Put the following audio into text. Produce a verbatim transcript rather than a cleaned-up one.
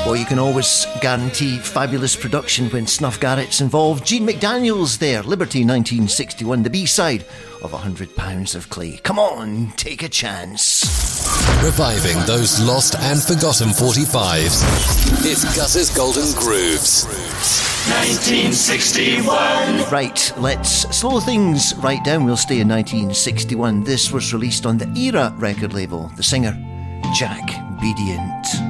Well, you can always guarantee fabulous production when Snuff Garrett's involved. Gene McDaniel's there, Liberty nineteen sixty-one, the B-side of one hundred pounds of Clay. Come on, take a chance. Reviving those lost and forgotten forty-fives. It's Gus's Golden Grooves. nineteen sixty-one. Right, let's slow things right down. We'll stay in nineteen sixty-one. This was released on the Era record label. The singer, Jack Bedient.